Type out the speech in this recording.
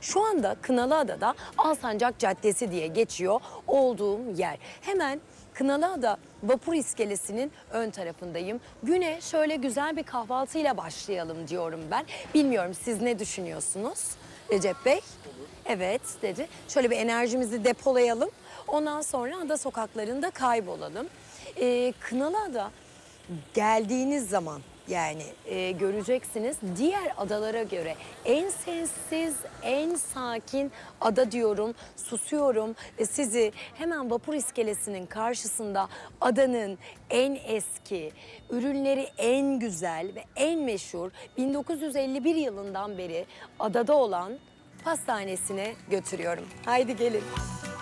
Şu anda Kınalıada'da Alsancak Caddesi diye geçiyor olduğum yer. Hemen Kınalıada vapur iskelesinin ön tarafındayım. Güne şöyle güzel bir kahvaltıyla başlayalım diyorum ben. Bilmiyorum, siz ne düşünüyorsunuz Recep Bey? Evet dedi. Şöyle bir enerjimizi depolayalım. Ondan sonra ada sokaklarında kaybolalım. Kınalıada geldiğiniz zaman yani göreceksiniz, diğer adalara göre en sessiz, en sakin ada diyorum. Susuyorum. Sizi hemen vapur iskelesinin karşısında adanın en eski, ürünleri en güzel ve en meşhur 1951 yılından beri adada olan pastanesine götürüyorum. Haydi gelin.